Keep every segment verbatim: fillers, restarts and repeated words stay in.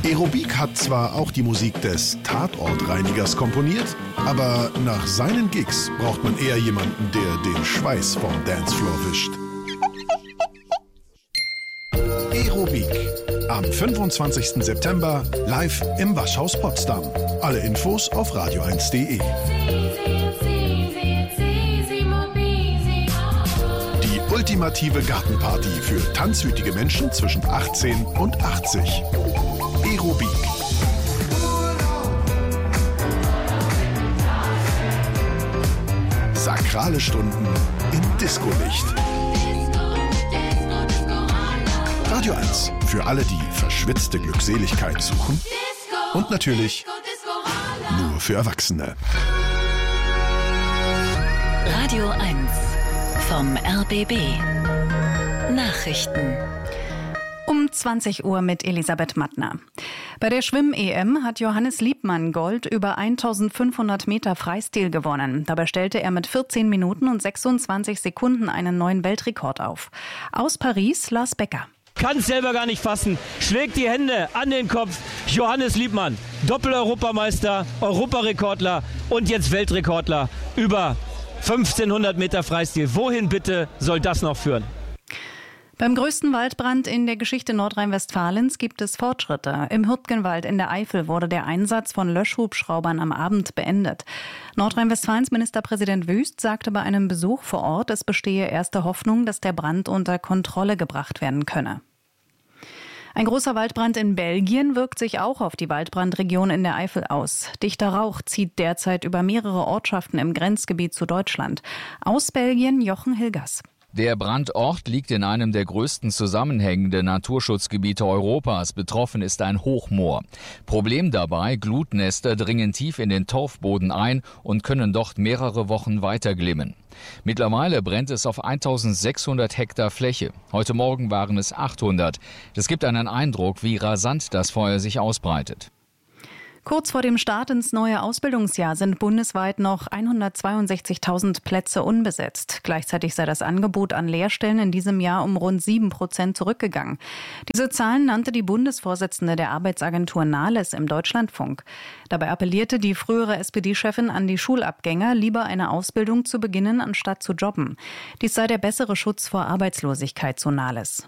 Aerobik hat zwar auch die Musik des Tatortreinigers komponiert, aber nach seinen Gigs braucht man eher jemanden, der den Schweiß vom Dancefloor wischt. Aerobik. Am fünfundzwanzigsten September live im Waschhaus Potsdam. Alle Infos auf radio eins punkt de. Die ultimative Gartenparty für tanzwütige Menschen zwischen achtzehn und achtzig. Aerobik. Sakrale Stunden im Disco-Licht. Radio eins für alle, die verschwitzte Glückseligkeit suchen. Und natürlich nur für Erwachsene. Radio eins vom R B B. Nachrichten. Um zwanzig Uhr mit Elisabeth Mattner. Bei der Schwimm-E M hat Johannes Liebmann Gold über eintausendfünfhundert Meter Freistil gewonnen. Dabei stellte er mit vierzehn Minuten und sechsundzwanzig Sekunden einen neuen Weltrekord auf. Aus Paris, Lars Becker. Kann es selber gar nicht fassen, schlägt die Hände an den Kopf. Johannes Liebmann, Doppel-Europameister, Europarekordler und jetzt Weltrekordler über fünfzehnhundert Meter Freistil. Wohin bitte soll das noch führen? Beim größten Waldbrand in der Geschichte Nordrhein-Westfalens gibt es Fortschritte. Im Hürtgenwald in der Eifel wurde der Einsatz von Löschhubschraubern am Abend beendet. Nordrhein-Westfalens Ministerpräsident Wüst sagte bei einem Besuch vor Ort, es bestehe erste Hoffnung, dass der Brand unter Kontrolle gebracht werden könne. Ein großer Waldbrand in Belgien wirkt sich auch auf die Waldbrandregion in der Eifel aus. Dichter Rauch zieht derzeit über mehrere Ortschaften im Grenzgebiet zu Deutschland. Aus Belgien Jochen Hilgers. Der Brandort liegt in einem der größten zusammenhängenden Naturschutzgebiete Europas. Betroffen ist ein Hochmoor. Problem dabei, Glutnester dringen tief in den Torfboden ein und können dort mehrere Wochen weiter glimmen. Mittlerweile brennt es auf eintausendsechshundert Hektar Fläche. Heute Morgen waren es achthundert. Das gibt einen Eindruck, wie rasant das Feuer sich ausbreitet. Kurz vor dem Start ins neue Ausbildungsjahr sind bundesweit noch hundertzweiundsechzigtausend Plätze unbesetzt. Gleichzeitig sei das Angebot an Lehrstellen in diesem Jahr um rund sieben Prozent zurückgegangen. Diese Zahlen nannte die Bundesvorsitzende der Arbeitsagentur Nahles im Deutschlandfunk. Dabei appellierte die frühere S P D-Chefin an die Schulabgänger, lieber eine Ausbildung zu beginnen, anstatt zu jobben. Dies sei der bessere Schutz vor Arbeitslosigkeit, so Nahles.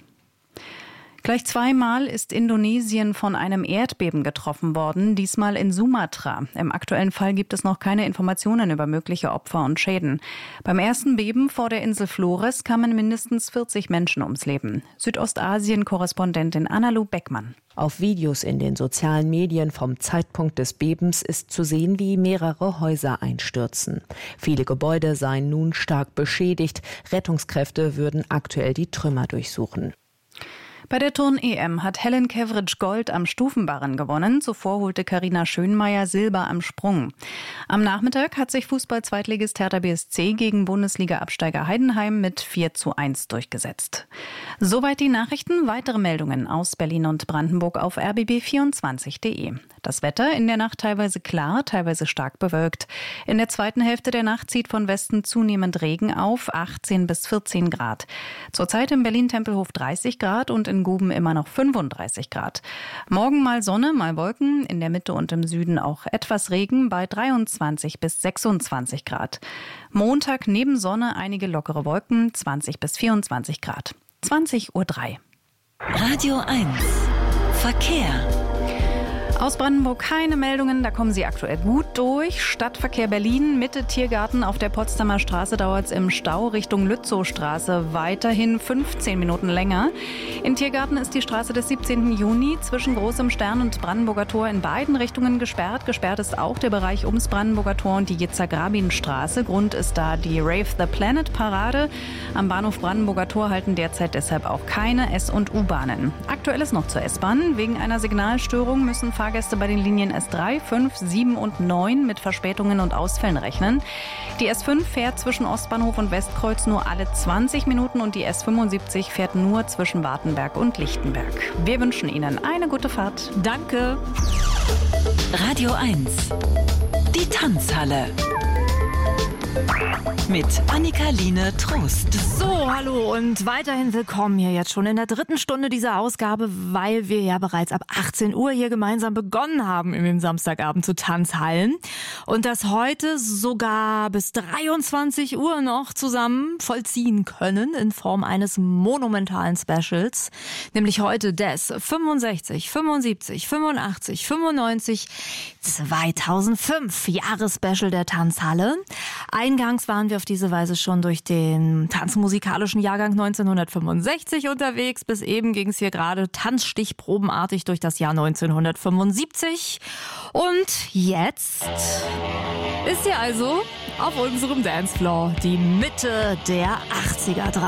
Gleich zweimal ist Indonesien von einem Erdbeben getroffen worden, diesmal in Sumatra. Im aktuellen Fall gibt es noch keine Informationen über mögliche Opfer und Schäden. Beim ersten Beben vor der Insel Flores kamen mindestens vierzig Menschen ums Leben. Südostasien-Korrespondentin Analu Beckmann. Auf Videos in den sozialen Medien vom Zeitpunkt des Bebens ist zu sehen, wie mehrere Häuser einstürzen. Viele Gebäude seien nun stark beschädigt. Rettungskräfte würden aktuell die Trümmer durchsuchen. Bei der Turn-E M hat Helen Kevrich Gold am Stufenbarren gewonnen. Zuvor holte Carina Schönmeier Silber am Sprung. Am Nachmittag hat sich Fußball-Zweitligist Hertha B S C gegen Bundesliga-Absteiger Heidenheim mit vier zu eins durchgesetzt. Soweit die Nachrichten. Weitere Meldungen aus Berlin und Brandenburg auf r b b vierundzwanzig punkt de. Das Wetter in der Nacht teilweise klar, teilweise stark bewölkt. In der zweiten Hälfte der Nacht zieht von Westen zunehmend Regen auf, achtzehn bis vierzehn Grad. Zurzeit in Berlin-Tempelhof dreißig Grad und in Guben immer noch fünfunddreißig Grad. Morgen mal Sonne, mal Wolken, in der Mitte und im Süden auch etwas Regen bei dreiundzwanzig bis sechsundzwanzig Grad. Montag neben Sonne einige lockere Wolken, zwanzig bis vierundzwanzig Grad. zwanzig Uhr drei. Radio eins Verkehr. Aus Brandenburg keine Meldungen, da kommen Sie aktuell gut durch. Stadtverkehr Berlin, Mitte Tiergarten auf der Potsdamer Straße dauert es im Stau Richtung Lützowstraße weiterhin fünfzehn Minuten länger. In Tiergarten ist die Straße des siebzehnten Juni zwischen Großem Stern und Brandenburger Tor in beiden Richtungen gesperrt. Gesperrt ist auch der Bereich ums Brandenburger Tor und die Yitzhak-Rabin-Straße. Grund ist da die Rave the Planet Parade. Am Bahnhof Brandenburger Tor halten derzeit deshalb auch keine S- und U-Bahnen. Aktuell ist noch zur S-Bahn. Wegen einer Signalstörung müssen Fahrgäste Fahrgäste bei den Linien S drei, fünf, sieben und neun mit Verspätungen und Ausfällen rechnen. Die S fünf fährt zwischen Ostbahnhof und Westkreuz nur alle zwanzig Minuten und die S fünfundsiebzig fährt nur zwischen Wartenberg und Lichtenberg. Wir wünschen Ihnen eine gute Fahrt. Danke. Radio eins. Die Tanzhalle. Mit Annika-Line Trost. So, hallo und weiterhin willkommen hier jetzt schon in der dritten Stunde dieser Ausgabe, weil wir ja bereits ab achtzehn Uhr hier gemeinsam begonnen haben im Samstagabend zu Tanzhallen und das heute sogar bis dreiundzwanzig Uhr noch zusammen vollziehen können in Form eines monumentalen Specials, nämlich heute des fünfundsechzig, fünfundsiebzig, fünfundachtzig, fünfundneunzig, zweitausendfünf Jahresspecial der Tanzhalle. Eingangs waren wir auf diese Weise schon durch den tanzmusikalischen Jahrgang neunzehnhundertfünfundsechzig unterwegs. Bis eben ging es hier gerade tanzstichprobenartig durch das Jahr neunzehnhundertfünfundsiebzig. Und jetzt ist hier also auf unserem Dancefloor die Mitte der achtziger dran.